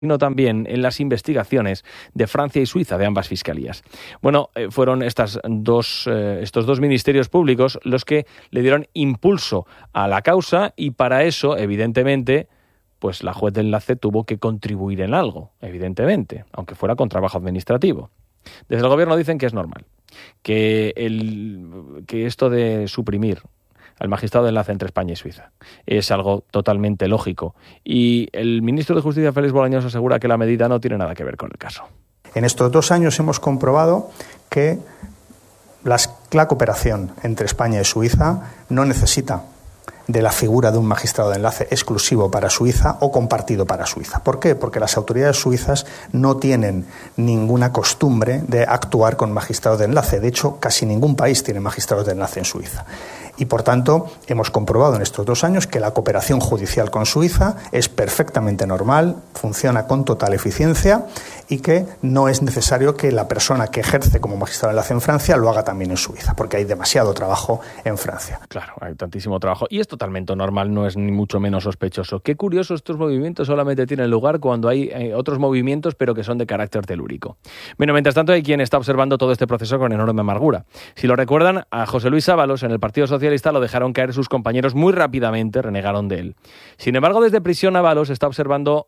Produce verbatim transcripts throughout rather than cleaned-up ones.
sino también en las investigaciones de Francia y Suiza, de ambas fiscalías. Bueno, eh, fueron estas dos, eh, estos dos ministerios públicos los que le dieron impulso a la causa y para eso, evidentemente, pues la juez de enlace tuvo que contribuir en algo, evidentemente, aunque fuera con trabajo administrativo. Desde el gobierno dicen que es normal, que, el, que esto de suprimir al magistrado de enlace entre España y Suiza es algo totalmente lógico. Y el ministro de Justicia, Félix Bolaños, asegura que la medida no tiene nada que ver con el caso. En estos dos años hemos comprobado que las, la cooperación entre España y Suiza no necesita de la figura de un magistrado de enlace exclusivo para Suiza o compartido para Suiza. ¿Por qué? Porque las autoridades suizas no tienen ninguna costumbre de actuar con magistrados de enlace. De hecho, casi ningún país tiene magistrados de enlace en Suiza. Y, por tanto, hemos comprobado en estos dos años que la cooperación judicial con Suiza es perfectamente normal, funciona con total eficiencia y que no es necesario que la persona que ejerce como magistrado de enlace en Francia lo haga también en Suiza, porque hay demasiado trabajo en Francia. Claro, hay tantísimo trabajo y es totalmente normal, no es ni mucho menos sospechoso. Qué curioso, estos movimientos solamente tienen lugar cuando hay eh, otros movimientos, pero que son de carácter telúrico. Bueno, mientras tanto hay quien está observando todo este proceso con enorme amargura. Si lo recuerdan, a José Luis Ábalos en el Partido Socialista lo dejaron caer sus compañeros muy rápidamente, renegaron de él. Sin embargo, desde prisión Ábalos está observando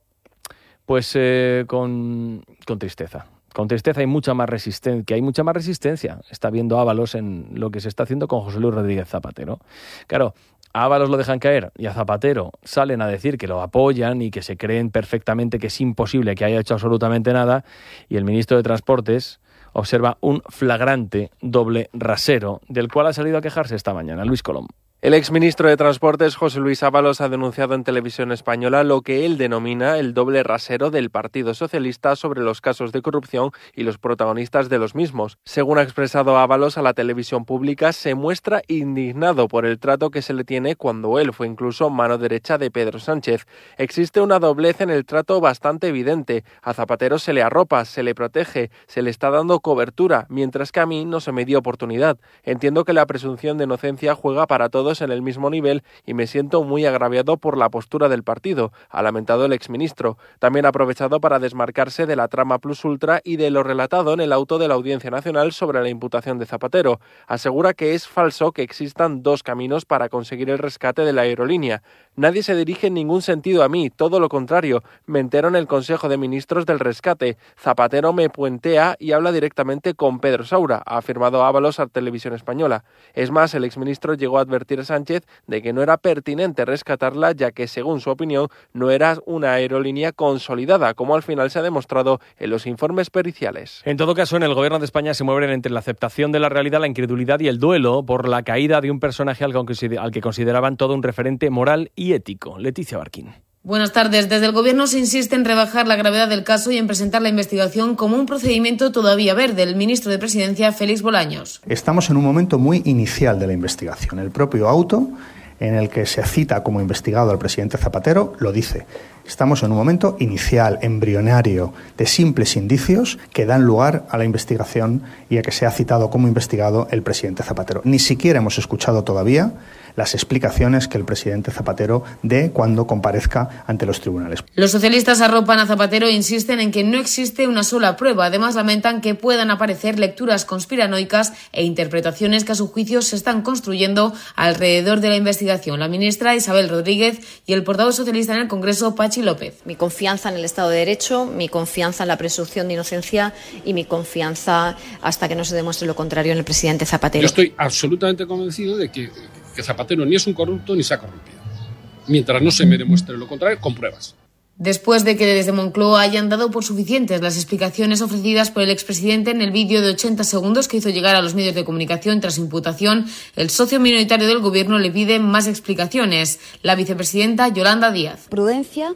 pues eh, con, con tristeza. Con tristeza hay mucha más resistencia, que hay mucha más resistencia. Está viendo Ábalos en lo que se está haciendo con José Luis Rodríguez Zapatero. Claro, a Ábalos lo dejan caer y a Zapatero salen a decir que lo apoyan y que se creen perfectamente que es imposible que haya hecho absolutamente nada, y el ministro de Transportes observa un flagrante doble rasero, del cual ha salido a quejarse esta mañana Luis Colom. El exministro de Transportes, José Luis Ábalos, ha denunciado en Televisión Española lo que él denomina el doble rasero del Partido Socialista sobre los casos de corrupción y los protagonistas de los mismos. Según ha expresado Ábalos a la televisión pública, se muestra indignado por el trato que se le tiene cuando él fue incluso mano derecha de Pedro Sánchez. Existe una doblez en el trato bastante evidente. A Zapatero se le arropa, se le protege, se le está dando cobertura, mientras que a mí no se me dio oportunidad. Entiendo que la presunción de inocencia juega para todos en el mismo nivel y me siento muy agraviado por la postura del partido, ha lamentado el exministro. También ha aprovechado para desmarcarse de la trama plus ultra y de lo relatado en el auto de la Audiencia Nacional sobre la imputación de Zapatero. Asegura que es falso que existan dos caminos para conseguir el rescate de la aerolínea. Nadie se dirige en ningún sentido a mí, todo lo contrario. Me entero en el Consejo de Ministros del rescate. Zapatero me puentea y habla directamente con Pedro Saura, ha afirmado Ábalos a Televisión Española. Es más, el exministro llegó a advertir a Sánchez de que no era pertinente rescatarla, ya que, según su opinión, no era una aerolínea consolidada, como al final se ha demostrado en los informes periciales. En todo caso, en el gobierno de España se mueven entre la aceptación de la realidad, la incredulidad y el duelo por la caída de un personaje al que consideraban todo un referente moral y ético. Leticia Barquín. Buenas tardes. Desde el Gobierno se insiste en rebajar la gravedad del caso y en presentar la investigación como un procedimiento todavía verde. El ministro de Presidencia, Félix Bolaños. Estamos en un momento muy inicial de la investigación. El propio auto en el que se cita como investigado al presidente Zapatero lo dice. Estamos en un momento inicial, embrionario, de simples indicios que dan lugar a la investigación y a que sea citado como investigado el presidente Zapatero. Ni siquiera hemos escuchado todavía las explicaciones que el presidente Zapatero dé cuando comparezca ante los tribunales. Los socialistas arropan a Zapatero e insisten en que no existe una sola prueba. Además, lamentan que puedan aparecer lecturas conspiranoicas e interpretaciones que a su juicio se están construyendo alrededor de la investigación. La ministra Isabel Rodríguez y el portavoz socialista en el Congreso, Pachi López. Mi confianza en el Estado de Derecho, mi confianza en la presunción de inocencia y mi confianza, hasta que no se demuestre lo contrario, en el presidente Zapatero. Yo estoy absolutamente convencido de que que Zapatero ni es un corrupto ni se ha corrompido, mientras no se me demuestre lo contrario con pruebas. Después de que desde Moncloa hayan dado por suficientes las explicaciones ofrecidas por el expresidente en el vídeo de ochenta segundos que hizo llegar a los medios de comunicación tras imputación, el socio minoritario del Gobierno le pide más explicaciones. La vicepresidenta Yolanda Díaz. Prudencia.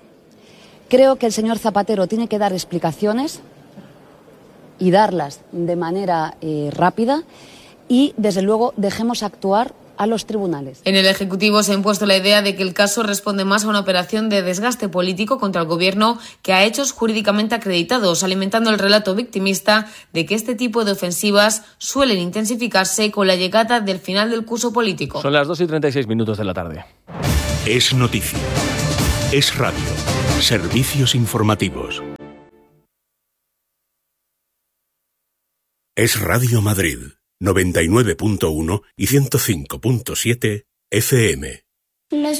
Creo que el señor Zapatero tiene que dar explicaciones y darlas de manera eh, rápida y, desde luego, dejemos actuar a los tribunales. En el Ejecutivo se ha impuesto la idea de que el caso responde más a una operación de desgaste político contra el Gobierno que a hechos jurídicamente acreditados, alimentando el relato victimista de que este tipo de ofensivas suelen intensificarse con la llegada del final del curso político. Son las dos y treinta y seis minutos de la tarde. Es noticia. Es radio. Servicios informativos. Es Radio Madrid, noventa y nueve punto uno y ciento cinco punto siete F M.